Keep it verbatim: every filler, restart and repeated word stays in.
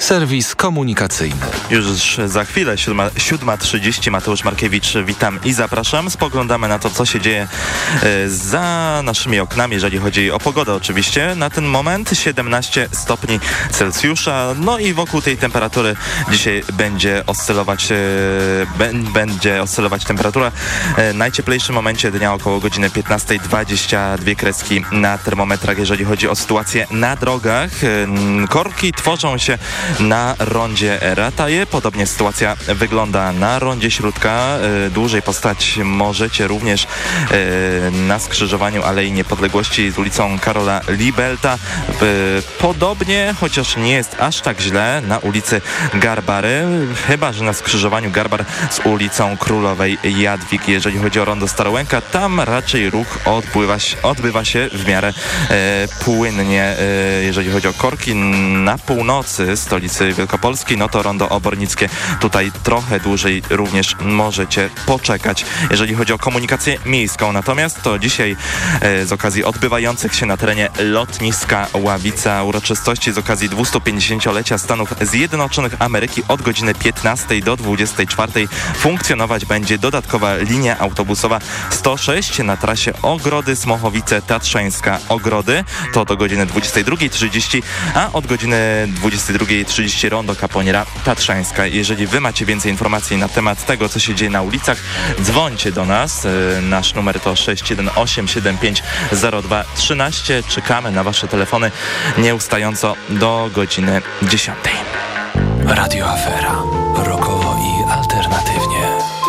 Serwis komunikacyjny. Już za chwilę, siódma trzydzieści, Mateusz Markiewicz, witam i zapraszam. Spoglądamy na to, co się dzieje za naszymi oknami, jeżeli chodzi o pogodę oczywiście. Na ten moment siedemnaście stopni Celsjusza, no i wokół tej temperatury dzisiaj będzie oscylować, będzie oscylować temperatura. W najcieplejszym momencie dnia około godziny piętnastej dwadzieścia dwie kreski na termometrach, jeżeli chodzi o sytuację na drogach. Korki tworzą się na rondzie Rataje. Podobnie sytuacja wygląda na rondzie Śródka. Dłużej postać możecie również na skrzyżowaniu Alei Niepodległości z ulicą Karola Libelta. Podobnie, chociaż nie jest aż tak źle, na ulicy Garbary, chyba że na skrzyżowaniu Garbar z ulicą Królowej Jadwigi. Jeżeli chodzi o rondo Starołęka, tam raczej ruch odbywa się, odbywa się w miarę e, płynnie. E, jeżeli chodzi o korki na północy stolicy Wielkopolski, no to rondo Obornickie tutaj trochę dłużej również możecie poczekać. Jeżeli chodzi o komunikację miejską, natomiast to dzisiaj e, z okazji odbywających się na terenie lotniska Ławica uroczystości z okazji dwustupięćdziesięciolecia Stanów Zjednoczonych Ameryki od godziny piętnastej do dwudziestej czwartej funkcjonować będzie dodatkowa linia autobusowa sto sześć na trasie Ogrody Smochowice Tatrzańska Ogrody. To do godziny dwudziestej drugiej trzydzieści, a od godziny dwudziestej drugiej trzydzieści rondo Kaponiera Tatrzańska. Jeżeli wy macie więcej informacji na temat tego, co się dzieje na ulicach, dzwońcie do nas. Nasz numer to sześć jeden osiem siedem pięć zero dwa jeden trzy. Czekamy na wasze telefony nieustająco do godziny dziesiątej. Radio Afera.